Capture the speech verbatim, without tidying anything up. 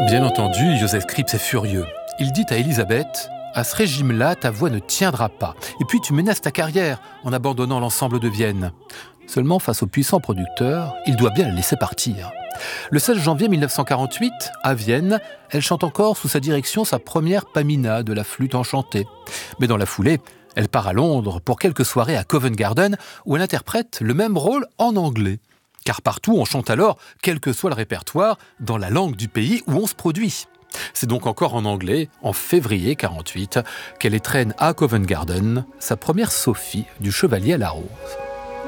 Bien entendu, Joseph Kripps est furieux. Il dit à Élisabeth « À ce régime-là, ta voix ne tiendra pas. Et puis tu menaces ta carrière en abandonnant l'ensemble de Vienne. » Seulement, face au puissant producteur, il doit bien la laisser partir. Le seize janvier mille neuf cent quarante-huit, à Vienne, elle chante encore sous sa direction sa première Pamina de la flûte enchantée. Mais dans la foulée, elle part à Londres pour quelques soirées à Covent Garden où elle interprète le même rôle en anglais. Car partout, on chante alors, quel que soit le répertoire, dans la langue du pays où on se produit. C'est donc encore en anglais, en février quarante-huit, qu'elle étrenne à Covent Garden sa première Sophie du Chevalier à la Rose.